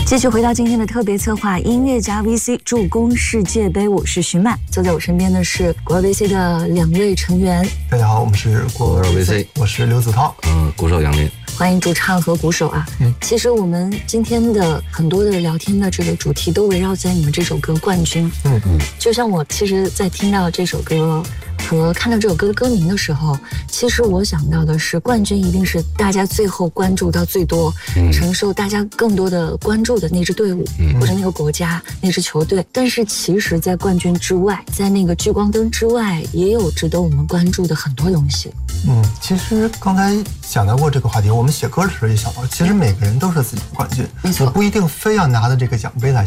继续回到今天的特别策划音乐家 VC 助攻世界杯，我是徐曼，坐在我身边的是国乐 VC 的2位成员。 大家好，我们是国乐 VC， 我是刘子韬， 鼓手杨林。 欢迎主唱和鼓手啊。其实我们今天的很多的聊天的这个主题都围绕在你们这首歌《冠军》。就像我其实在听到这首歌和看到这首歌的歌名的时候，其实我想到的是冠军一定是大家最后关注到最多，承受大家更多的关注的那支队伍，或者那个国家那支球队。但是其实在冠军之外，在那个聚光灯之外，也有值得我们关注的很多东西。 其实刚才讲到过这个话题，我们写歌的时候也想到，其实每个人都是自己的冠军， 没错， 不一定非要拿着这个奖杯来